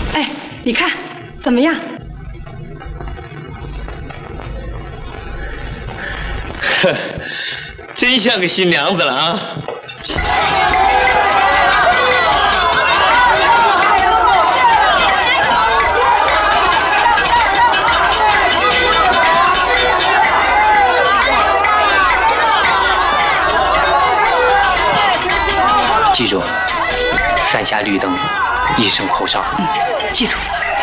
哎，你看怎么样？ 呵，真像个新娘子了啊！ 记住，3下绿灯，1声口哨。 记住。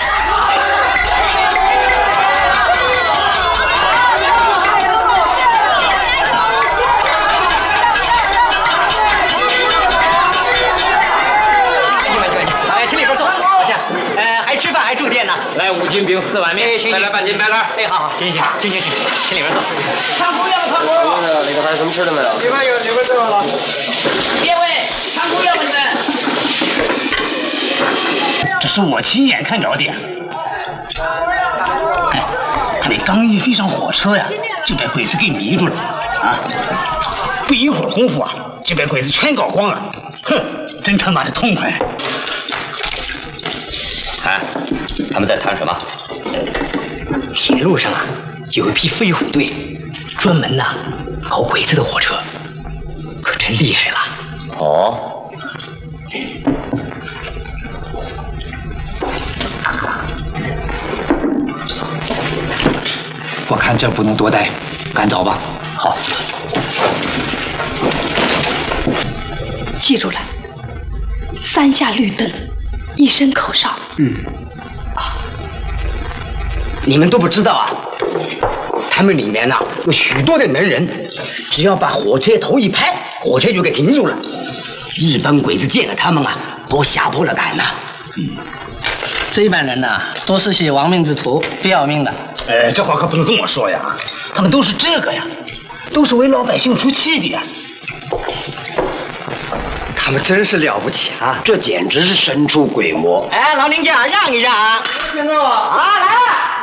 请里边坐，好像，还吃饭还住店呢。 来5斤饼4碗面，再来半斤白干。 哎，好，行，请里边坐。 尝姑娘，尝姑娘。那个还有什么吃的没有？里边有，里边这个了。 别问，尝姑娘们。 这是我亲眼看着的。哎，他们刚一飞上火车呀，就被鬼子给迷住了啊！不一会儿功夫啊，就被鬼子全搞光了。哼，真他妈的痛快！ 哎，他们在谈什么？ 铁路上啊，有一批飞虎队，专门呐搞鬼子的火车，可真厉害了。 哦。 我看这不能多待，赶早吧。好。 记住了，3下绿灯，1声口哨。 你们都不知道啊，他们里面呐有许多的能人，只要把火车头一拍，火车就给停住了。一般鬼子见了他们啊，都吓破了胆呐。 这帮人呐，都是些亡命之徒，不要命的。 这话可不能这么说呀，他们都是这个呀，都是为老百姓出气的呀。 他们真是了不起啊！这简直是神出鬼没。 哎，老林家让一让。 听到啊，来了。